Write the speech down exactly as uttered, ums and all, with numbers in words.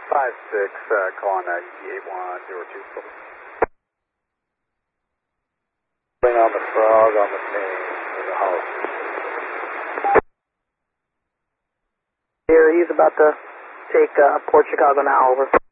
five six, uh, calling uh, eight one zero two. Bring on the frog on the page for the house. Here, he's about to take uh, Port Chicago now, over.